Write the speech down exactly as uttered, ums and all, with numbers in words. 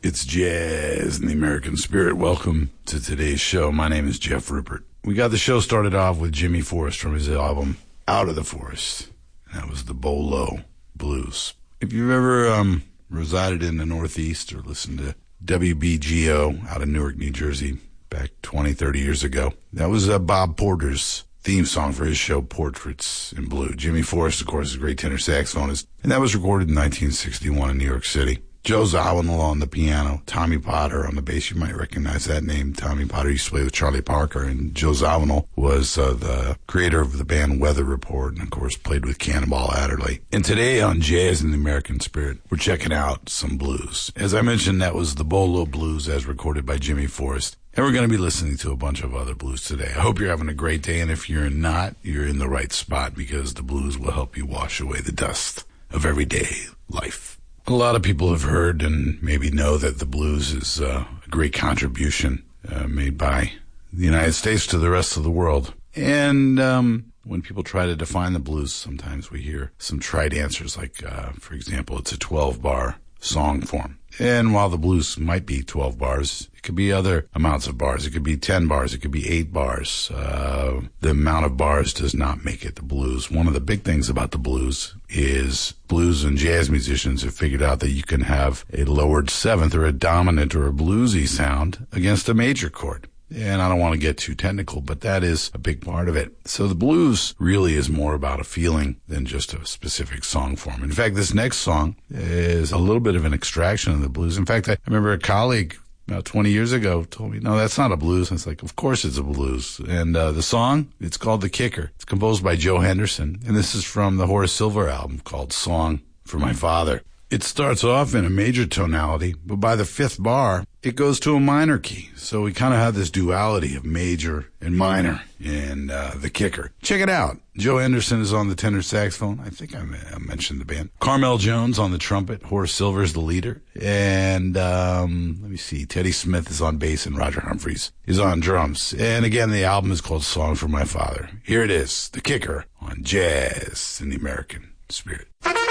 It's jazz in the American spirit. Welcome to today's show. My name is Jeff Rupert. We got the show started off with Jimmy Forrest from his album Out of the Forest. That was the Bolo Blues. If you've ever um, resided in the Northeast or listened to W B G O out of Newark, New Jersey, back twenty, thirty years ago, that was uh, Bob Porter's theme song for his show Portraits in Blue. Jimmy Forrest, of course, is a great tenor saxophonist, and that was recorded in nineteen sixty-one in New York City. Joe Zawinul on the piano, Tommy Potter on the bass. You might recognize that name. Tommy Potter used to play with Charlie Parker, and Joe Zawinul was uh, the creator of the band Weather Report, and of course played with Cannonball Adderley. And today on Jazz in the American Spirit, we're checking out some blues. As I mentioned, that was the Bolo Blues as recorded by Jimmy Forrest. And we're going to be listening to a bunch of other blues today. I hope you're having a great day, and if you're not, you're in the right spot because the blues will help you wash away the dust of everyday life. A lot of people have heard and maybe know that the blues is uh, a great contribution uh, made by the United States to the rest of the world. And um, when people try to define the blues, sometimes we hear some trite answers like, uh, for example, it's a twelve-bar song form. And while the blues might be twelve bars, it could be other amounts of bars. It could be ten bars. It could be eight bars. Uh, the amount of bars does not make it the blues. One of the big things about the blues is blues and jazz musicians have figured out that you can have a lowered seventh or a dominant or a bluesy sound against a major chord. And I don't want to get too technical, but that is a big part of it. So the blues really is more about a feeling than just a specific song form. In fact, this next song is a little bit of an extraction of the blues. In fact, I remember a colleague about twenty years ago told me, no, that's not a blues. I was like, of course it's a blues. And uh, the song, it's called The Kicker. It's composed by Joe Henderson. And this is from the Horace Silver album called Song for My Father. It starts off in a major tonality, but by the fifth bar, it goes to a minor key. So we kind of have this duality of major and minor in uh, The Kicker. Check it out. Joe Henderson is on the tenor saxophone. I think I, I mentioned the band. Carmel Jones on the trumpet. Horace Silver is the leader. And um, let me see. Teddy Smith is on bass and Roger Humphreys is on drums. And again, the album is called Song for My Father. Here it is, The Kicker on Jazz in the American Spirit.